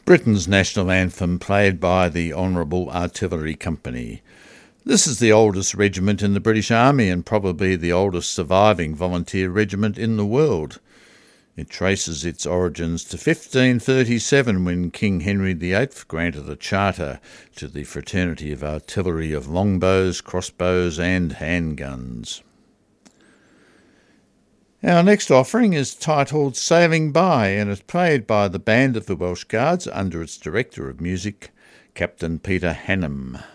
Britain's national anthem played by the Honourable Artillery Company. This is the oldest regiment in the British Army and probably the oldest surviving volunteer regiment in the world. It traces its origins to 1537 when King Henry VIII granted a charter to the Fraternity of Artillery of longbows, crossbows and handguns. Our next offering is titled Sailing By and is played by the Band of the Welsh Guards under its Director of Music, Captain Peter Hannam.